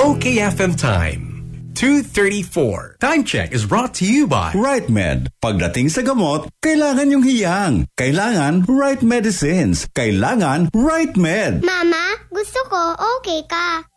OKFM time. 2:34. Time check is brought to you by Right Med. Pagdating sa gamot, kailangan yung hiyang. Kailangan right medicines. Kailangan Right Med. Mama, gusto ko okay ka.